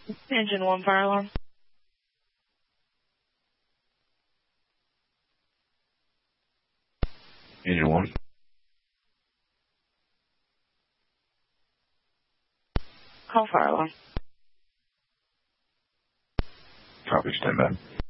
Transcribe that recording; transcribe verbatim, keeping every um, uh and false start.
Engine one, fire alarm. Engine one. Call fire alarm. Copy, stand by.